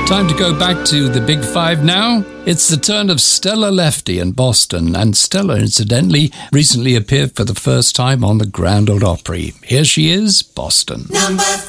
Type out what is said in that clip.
Time to go back to the Big Five now. It's the turn of Stella Lefty in Boston, and Stella, incidentally, recently appeared for the first time on the Grand Ole Opry. Here she is, Boston. Number